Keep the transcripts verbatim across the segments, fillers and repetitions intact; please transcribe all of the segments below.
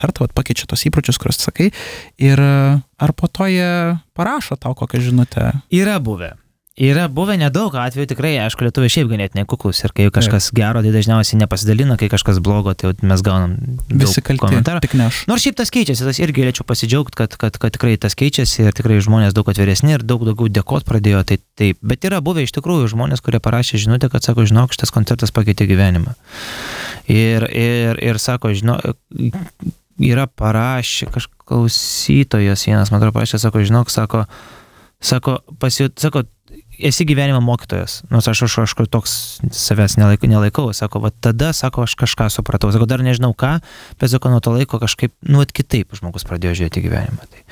koncertą, vat, pakeičia tos įpročius, kuriuos sakai, ir ar po to jie parašo tau kokią žinutę? Yra buvę. Yra buvę nedaug atvejų, tikrai, aišku, lietuviai šiaip ganėtinai kuklus ir kai kažkas Taip. Gero, tai dažniausiai nepasidalina, kai kažkas blogo, tai mes gaunam Visi kalti, komentarų. Tik ne aš. Nors šiaip tas keičiasi, tas irgi galėčiau pasidžiaugti, kad, kad, kad tikrai tas keičiasi ir tikrai žmonės daug atviresni ir daug daugiau dėkot pradėjo, tai taip. Bet yra buvę iš tikrųjų žmonės, kurie parašė žinutę, kad sako, žinok, šitas koncertas pakeitė gyvenimą. Ir, ir, ir sako, žinok, yra parašė kažkoks klausytojas vienas, man atrodo, parašė, sako, žinok, sako, sako, pasijut, sako, esi gyvenimo mokytojas, nors aš aš aš toks savęs nelaikau, nelaikau, sako, va tada, sako, aš kažką supratau, sako, dar nežinau ką, bet sako, nuo to laiko kažkaip, nu, kitaip žmogus pradėjo žiūrėti gyvenimą. Tai.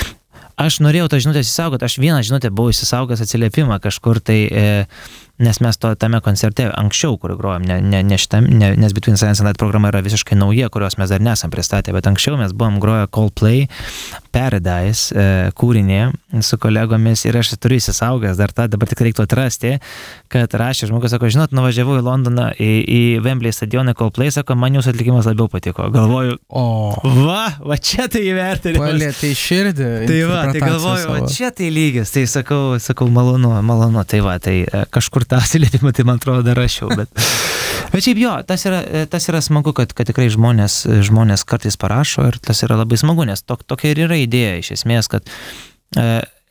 Aš norėjau tą žinutę įsisaugoti, aš vieną žinutę buvau įsisaugęs atsiliepimą kažkur, tai, e, nes mes to tame koncerte anksčiau, kur grojom, ne, ne, ne šitam, ne, nes Between Science and Light programa yra visiškai nauja, kurios mes dar nesam pristatę, bet anksčiau mes buvom groję Coldplay Paradise e, kūrinį su kolegomis ir aš turiu įsisaugęs dar tą, dabar tik reiktų atrasti, kad rašė žmogus, sako, žinot, nuvažiavau į Londoną, į, į Wembley stadioną Coldplay, sako, man jūsų atlikimas labiau patiko. Galvoju, o, va, va čia tai įvertinimas. Palėtė į širdį. Tai va, tai galvoju, savo. Va čia tai lygis, tai sakau, sakau, malonu, malonu, tai va, tai kažkur tą atsiliepimą, tai man atrodo dar rašiau, bet... Bet šiaip jo, tas yra, tas yra smagu, kad, kad tikrai žmonės, žmonės kartais parašo ir tas yra labai smagu, nes tok, tokia ir yra idėja iš esmės, kad e,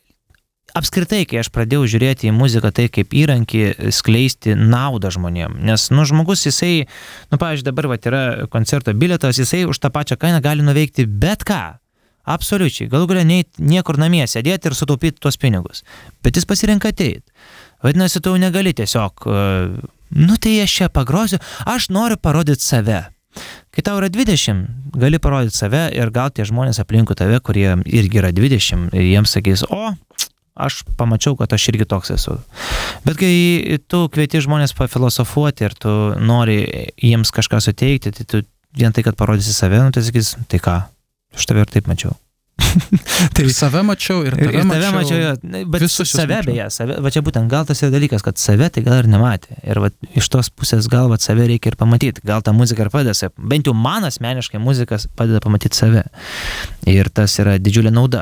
apskritai, kai aš pradėjau žiūrėti į muziką tai kaip įrankį skleisti naudą žmonėm, nes, nu, žmogus jisai, nu, pavyzdžiui, dabar va, yra koncerto bilietas, jisai už tą pačią kainą gali nuveikti bet ką. Absoliučiai. Galų galia niekur namie sėdėti ir sutaupyti tuos pinigus. Bet jis pasirenka ateit. Vadinasi, tu negali tiesiog, nu tai aš čia pagrosiu, aš noriu parodyti save. Kai tau yra dvidešimt, gali parodyti save ir gal tie žmonės aplinkui tave, kurie irgi yra dvidešimt, jiems sakys, o, aš pamačiau, kad aš irgi toks esu. Bet kai tu kvieti žmonės pafilosofuoti ir tu nori jiems kažką suteikti, tai tu vien tai, kad parodysi save, nu tai sakys, tai ką, aš tave ir taip mačiau. Tai ir save mačiau, ir tave, ir tave mačiau, mačiau, bet save mačiau. beje, save, va čia būtent gal tas yra dalykas, kad save tai gal ir nematė. Ir va, iš tos pusės gal va, save reikia ir pamatyti. Gal ta muzika ir padeda, bent jau man asmeniškai muzikas padeda pamatyti save. Ir tas yra didžiulė nauda.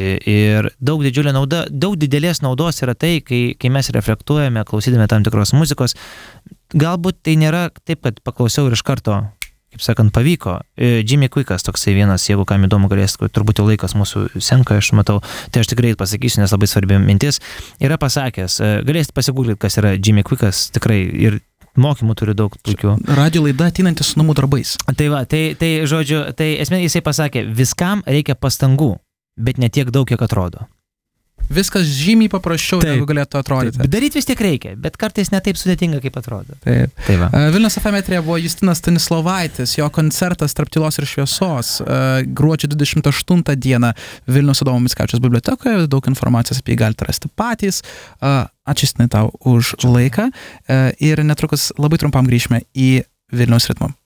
Ir daug didžiulė nauda, daug didelės naudos yra tai, kai, kai mes reflektuojame, klausydami tam tikros muzikos. Galbūt tai nėra taip, kad paklausiau ir iš karto, kaip sakant, pavyko. Jimmy Quickas toksai vienas, jeigu kam įdomu galės, turbūt jau laikas mūsų senka, aš matau, tai aš tikrai pasakysiu, nes labai svarbi mintis, yra pasakęs, galėsit pasigūglyti, kas yra Jimmy Quickas, tikrai ir mokymų turi daug puikių. Radio laida ateinantis su namų darbais. Tai va, tai, tai žodžiu, tai esmė jisai pasakė, viskam reikia pastangų, bet ne tiek daug, kiek atrodo. Viskas žymiai paprasčiau, taip, negu galėtų atrodyti. Taip, daryti vis tiek reikia, bet kartais ne taip sudėtinga, kaip atrodo. Taip. Tai va. Vilniaus F M eteryje buvo Justinas Stanislovaitis, jo koncertas Tarp tylos ir šviesos, gruodžio dvidešimt aštuntą dieną Vilniaus Adomo Mickevičiaus bibliotekoje, daug informacijos apie jį galite rasti patys. Ačiū Justinai tau už laiką ir netrukus labai trumpam grįžime į Vilniaus ritmą.